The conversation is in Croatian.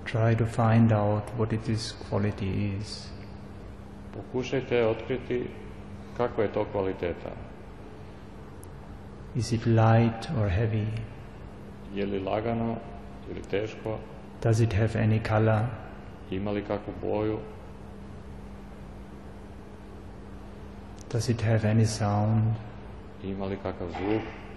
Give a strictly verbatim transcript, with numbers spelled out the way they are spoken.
try to find out what it is quality is. Pokušajte otkriti kakva je to kvaliteta. Is it light or heavy? Je li lagano ili teško? Does it have any color? Ima li kakvu boju? Does it have any sound? Ima li kakav zvuk?